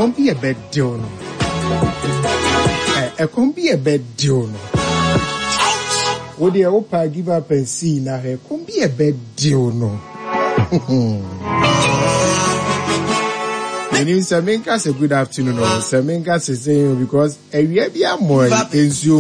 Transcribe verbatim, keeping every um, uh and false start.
can't be a bad deal. It can't be a bad deal. Would the Opa give up and see now? It can't be a bad deal, no. And in Samenka, a good afternoon, or Samenka is saying because a year more in